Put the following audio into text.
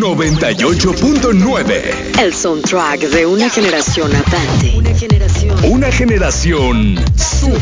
98.9. El soundtrack de una generación andante. Una generación